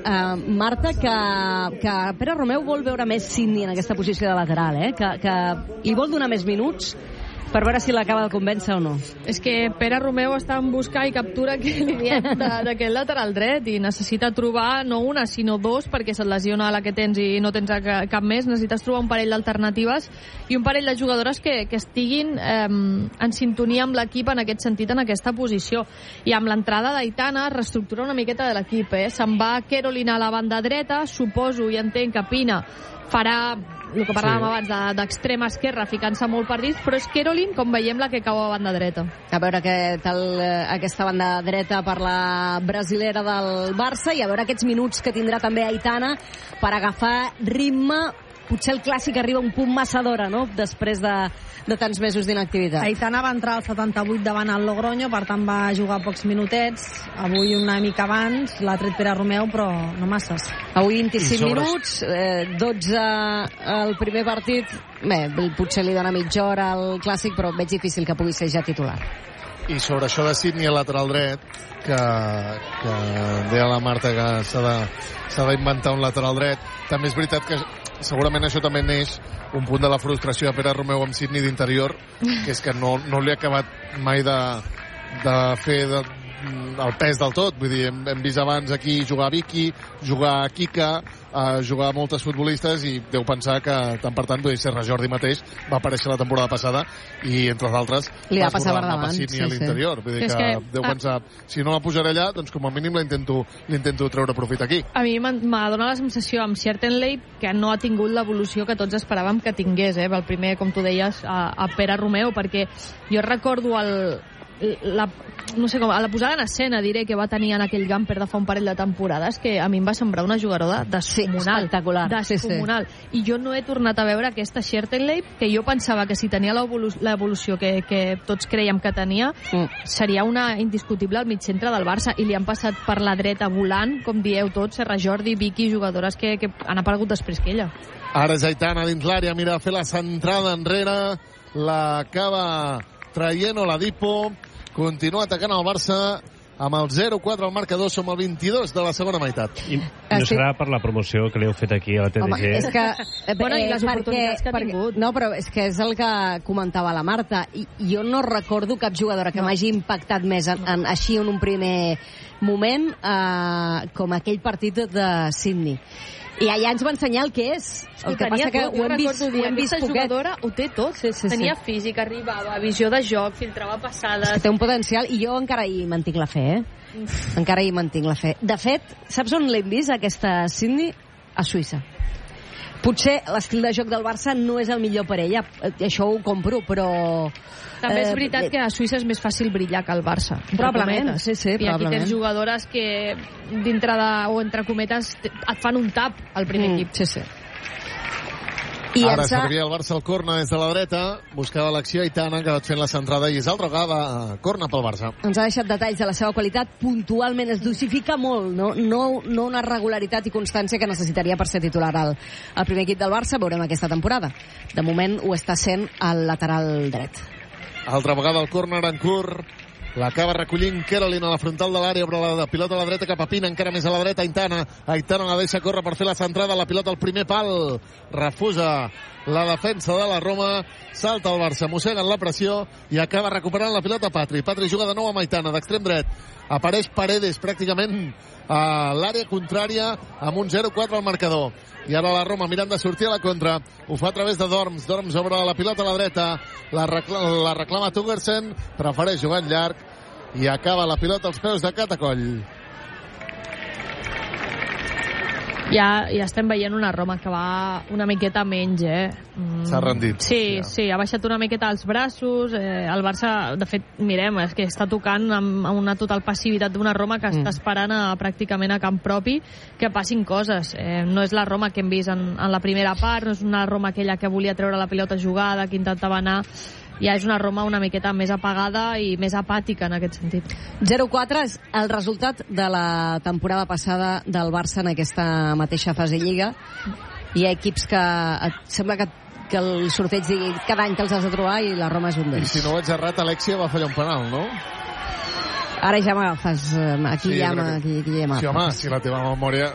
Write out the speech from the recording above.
Marta, que Pere Romeu vol veure més Sidney en aquesta posició de lateral, que li vol donar més minuts per veure si l'acaba de convèncer o no. És que Pere Romeu està en busca i captura que li diem d'aquest lateral dret i necessita trobar no una sinó dos, perquè se't lesiona la que tens i no tens cap més. Necessites trobar un parell d'alternatives i un parell de jugadores que estiguin en sintonia amb l'equip en aquest sentit, en aquesta posició. I amb l'entrada d'Aitana reestructura una miqueta de l'equip. Se'n va Caroline a la banda dreta, suposo i entenc que Pina farà el que parlàvem abans d'extrema esquerra, ficant-se molt per dins, però és Caroline, com veiem, la que cau a banda dreta. A veure què tal aquesta banda dreta per la brasilera del Barça i a veure aquests minuts que tindrà també Aitana per agafar ritme. Potser el clàssic arriba un punt massa d'hora, no?, després de tants mesos d'inactivitat. Aitana va entrar al 78 davant el Logroño, per tant va jugar pocs minutets. Avui una mica abans l'ha tret Pere Romeu, però no masses. Avui 25 minuts, 12 al primer partit. Bé, potser li dona mitja hora al clàssic, però veig difícil que pugui ser ja titular. I sobre això de Sidney al lateral dret, que deia la Marta que s'ha d'inventar un lateral dret, també és veritat que segurament això també neix un punt de la frustració de Pere Romeu amb Sidney d'interior, que és que no li ha acabat mai de fer el pes del tot. Vull dir, hem vist abans aquí jugar Vicky, jugar Kika, jugar moltes futbolistes, i deu pensar que tant per tant, vull dir, Serra Jordi mateix va aparèixer la temporada passada i entre d'altres li va passar per davant, Sidney a l'interior. Vull dir que deu pensar, si no la posaré allà, doncs com a mínim l'intento treure profit aquí. A mi m'adona la sensació amb Schertenleib que no ha tingut l'evolució que tots esperàvem que tingués, el primer, com tu deies, a Pere Romeu, perquè jo recordo no sé com, a la posada en escena, diré, que va tenir en aquell Gamper de fa un parell de temporades, que a mi em va sembrar una jugadora descomunal. Espectacular. Descomunal. I jo no he tornat a veure aquesta Schertenleib, que jo pensava que si tenia l'evolució que tots creiem que tenia, seria una indiscutible al mig centre del Barça, i li han passat per la dreta volant, com dieu tots, Serra Jordi, Vicky, jugadores que han aparegut després que ella. Ara és Aitana dins l'àrea, mira a fer la centrada enrere, l'acaba traient Oladipo, continua atacant el Barça amb el 0-4 al marcador. Som al 22 de la segona meitat. I no serà per la promoció que li heu fet aquí a la TDG? Home, és que... Bueno, i les oportunitats que ha tingut. No, però és que és el que comentava la Marta. I jo no recordo cap jugadora que m'hagi impactat més així en un primer moment com aquell partit de Sidney. I allà ens va ensenyar el que és. El que passa que ho hem vist aquesta poquet. Jugadora ho té tot. Tenia físic, arribava, visió de joc, filtrava passades. Té un potencial, i jo encara hi mantinc la fe, Encara hi mantinc la fe. De fet, saps on l'hem vist, aquesta Sidney? A Suïssa. Potser l'estil de joc del Barça no és el millor per ella, això ho compro, però... També és veritat que a Suïssa és més fàcil brillar que al Barça. Probablement, sí, I aquí tens jugadores que dintre de, o entre cometes, et fan un tap al primer equip. Sí. I ara servia el Barça al corna des de la dreta, buscava l'acció Aitana, que va fent la centrada, i és altra vegada corna pel Barça. Ens ha deixat detalls de la seva qualitat, puntualment es dosifica molt, no una regularitat i constància que necessitaria per ser titular al primer equip del Barça. Veurem aquesta temporada. De moment ho està sent al lateral dret. Altra vegada el córner en curt, l'acaba recollint Caroline a la frontal de l'àrea, però la pilota a la dreta cap a Pina, encara més a la dreta Aitana la deixa córrer per fer la centrada, la pilota al primer pal, refusa la defensa de la Roma, salta el Barça, mosseguen la pressió i acaba recuperant la pilota Patri juga de nou amb Aitana, d'extrem dret, apareix Paredes pràcticament a l'àrea contrària amb un 0-4 al marcador. I ara la Roma mirant de sortir a la contra, ho fa a través de Dorms obre la pilota a la dreta, la reclama Tungersen, prefereix jugar en llarg i acaba la pilota als peus de Catacoll. Ja estem veient una Roma que va una miqueta menys, S'ha rendit. Sí, ha baixat una miqueta els braços. El Barça, de fet, mirem, és que està tocant amb una total passivitat d'una Roma que està esperant pràcticament a camp propi que passin coses. No és la Roma que hem vist en la primera part, no és una Roma aquella que volia treure la pilota jugada, que intentava anar. Ja és una Roma una miqueta més apagada i més apàtica en aquest sentit. 0-4 és el resultat de la temporada passada del Barça en aquesta mateixa fase Lliga. Hi ha equips que et sembla que el sorteig digui cada any que els has de trobar, i la Roma és un d'ells. I si no ho vaig errat, Alexia va fallar un penal, no? Ara ja m'agafes, aquí ja m'agafes. Sí, home, si la teva memòria